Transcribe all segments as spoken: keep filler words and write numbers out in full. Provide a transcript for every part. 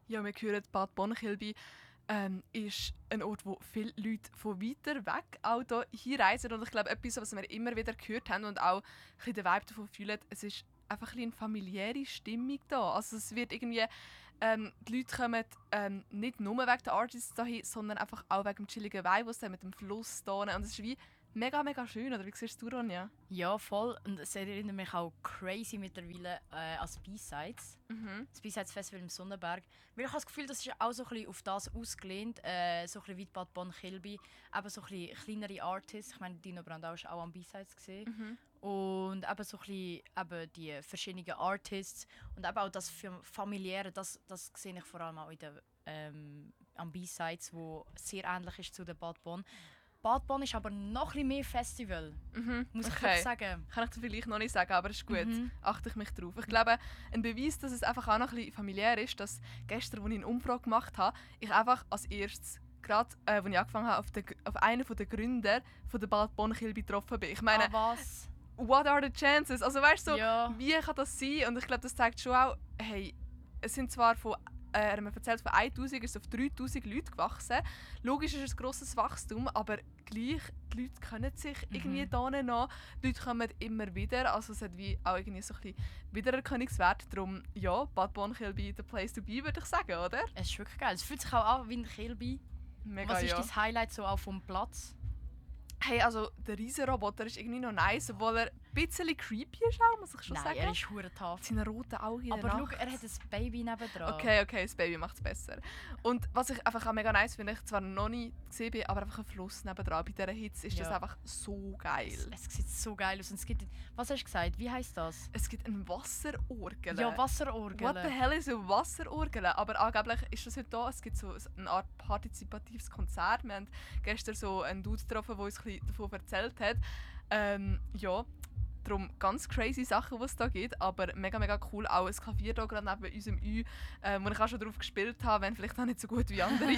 Ja, wir hören, Bad Bonnenkilby ähm, ist ein Ort, wo viele Leute von weiter weg auch hier hinreisen. Und ich glaube, etwas, was wir immer wieder gehört haben und auch ein bisschen den Vibe davon fühlen, es ist einfach ein bisschen eine familiäre Stimmung da. Also es wird irgendwie, ähm, die Leute kommen ähm, nicht nur wegen der Artists dahin, sondern einfach auch wegen dem chilligen Vibe, was mit dem Fluss da. Und es ist wie mega, mega schön. Oder wie siehst du, Ronja? Ja, voll. Und es erinnert mich auch crazy mittlerweile äh, an das B-Sides. Mhm. Das B-Sides Festival im Sonnenberg. Weil ich habe das Gefühl, das ist auch so ein bisschen auf das ausgelehnt. Äh, so ein bisschen wie Bad Bonn-Kilby. Eben so ein bisschen kleinere Artists. Ich meine, Dino Brandau war auch am B-Sides gesehen. Mhm. Und eben so ein bisschen eben die verschiedenen Artists. Und eben auch das familiäre, das, das sehe ich vor allem auch in den, ähm, am B-Sides, wo sehr ähnlich ist zu der Bad Bonn. Bad Bonn ist aber noch ein bisschen mehr Festival, Mhm. muss ich Okay. wirklich sagen. Kann ich dir vielleicht noch nicht sagen, aber ist gut. Mhm. Achte ich mich drauf. Ich glaube, ein Beweis, dass es einfach auch noch ein bisschen familiär ist, dass gestern, als ich eine Umfrage gemacht habe, ich einfach als erstes, gerade äh, als ich angefangen habe, auf, den, auf einen der Gründer von der Bad Bonn-Kilby getroffen bin. Ich meine, Ah, was? what are the chances? Also weißt du, so, Ja. wie kann das sein? Und ich glaube, das zeigt schon auch, hey, es sind zwar von äh, er hat mir erzählt, von tausend ist es auf dreitausend Leute gewachsen. Logisch ist es ein grosses Wachstum, aber gleich, die Leute kennen sich Mhm. irgendwie da noch. Die Leute kommen immer wieder, also es hat wie auch irgendwie so ein bisschen Wiedererkennungswert. Darum, ja, Bad Bonn-Kilby, the place to be, würde ich sagen, oder? Es ist wirklich geil. Es fühlt sich auch an wie ein Kilby. Mega, Was ist ja. dein Highlight so auch vom Platz? Hey, also der Riesenroboter ist irgendwie noch nice, obwohl er ein bisschen creepy ist, auch, muss ich schon Nein, sagen. er ist hure tough. Seine roten Augen in der Aber schau, Nacht. er hat ein Baby nebendran. Okay, okay, das Baby macht es besser. Und was ich einfach auch mega nice finde, ich zwar noch nie gesehen bin, aber einfach ein Fluss nebendran. Bei dieser Hitze ist Ja. das einfach so geil. Es, es sieht so geil aus. Und es gibt, was hast du gesagt? Wie heisst das? Es gibt einen Wasserorgel. Ja, Wasserorgel. What the hell ist ein Wasserorgel? Aber angeblich ist das heute da. Es gibt so eine Art partizipatives Konzert. Wir haben gestern so einen Dude getroffen, der uns ein bisschen davon erzählt hat. Ähm, ja, darum ganz crazy Sachen, die es da gibt, aber mega, mega cool. Auch ein Klavier hier gerade neben unserem Ü, ähm, wo ich auch schon drauf gespielt habe, wenn vielleicht auch nicht so gut wie andere.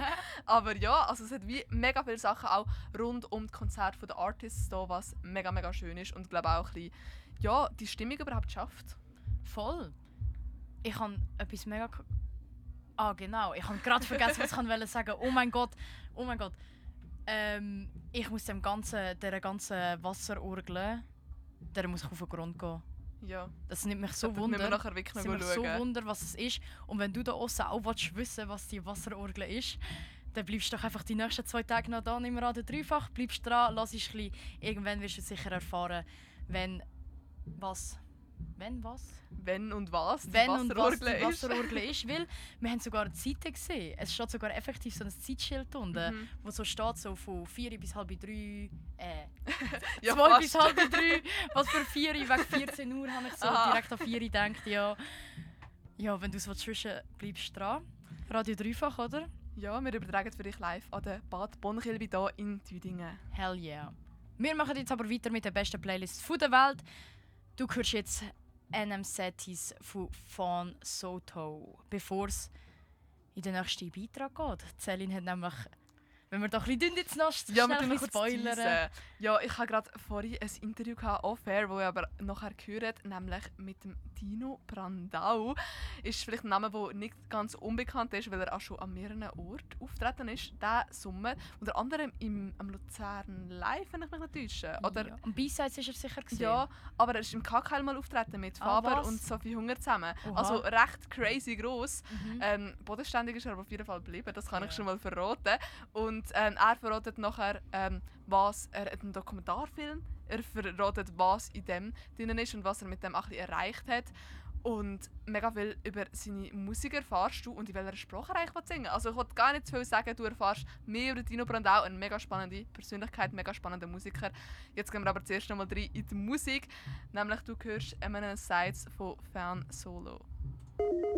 Aber ja, also es hat wie mega viele Sachen auch rund um das Konzert der Artists da, was mega, mega schön ist und glaube auch ein bisschen, ja, die Stimmung überhaupt schafft. Voll. Ich habe etwas mega... k- Ah, genau. Ich habe gerade vergessen, was ich wollte sagen. Oh mein Gott. Oh mein Gott. Ähm, ich muss dem ganzen, der ganzen Wasserorgel, der muss ich auf den Grund gehen. Ja, Das nimmt mich so das müssen wir wunder. nachher wirklich Das noch nimmt mich so schauen. wunder, was es ist. Und wenn du da außen auch willst wissen, was die Wasserorgel ist, dann bleibst du doch einfach die nächsten zwei Tage noch da, nimm mir an den Dreifach, bleibst dran, lass es ein bisschen. Irgendwann wirst du sicher erfahren, wenn was. Wenn was? Wenn und was die Wenn und was Wasserorgel die ist. Wasserorgel ist. Weil wir haben sogar die Zeiten gesehen. Es steht sogar effektiv so ein Zeitschild unten, Mhm. wo so steht, so von vier bis halb drei. Äh, Ja, zwei fast. bis halb drei. Was für vier? Wegen vierzehn Uhr habe ich so Aha. direkt an vier gedacht. Ja, ja wenn du es zwischen bleibst dran. Radio Dreifach, oder? Ja, wir übertragen für dich live an der Bad Bonnkilby hier in Tüdingen. Hell yeah. Wir machen jetzt aber weiter mit der besten Playlist von der Welt. Du hörst jetzt N M Setis von Fawn Soto, bevor es in den nächsten Beitrag geht. Celine hat nämlich, wenn wir doch ein bisschen jetzt noch Ja, wir schnell tun ein noch bisschen kurz spoilern. teasen. Ja, ich habe gerade vorhin ein Interview off-air, das ihr aber nachher gehört, nämlich mit dem Dino Brandau. Ist vielleicht ein Name, der nicht ganz unbekannt ist, weil er auch schon an mehreren Orten auftreten ist, diesen Sommer. Unter anderem im, am Luzern Live, wenn ich mich nicht täusche. Oder, Ja. Am B-Sides ist er sicher gesehen. ja, aber er ist im K K L mal auftreten mit Ah, Faber was? und Sophie Hunger zusammen. Oha. Also recht crazy gross. Mhm. Ähm, bodenständig ist er aber auf jeden Fall geblieben, das kann ich Ja. schon mal verraten. Und ähm, er verratet nachher, ähm, was er hat einen Dokumentarfilm. Er verratet, was in dem drin ist und was er mit dem auch ein bisschen erreicht hat. Und mega viel über seine Musik erfährst du und in welcher Sprache er eigentlich singen will. Also ich wollte gar nicht zu viel sagen, du erfährst mehr über Dino Brandau, eine mega spannende Persönlichkeit, mega spannender Musiker. Jetzt gehen wir aber zuerst noch mal rein in die Musik, nämlich du hörst Eminence Sides von Fan Solo.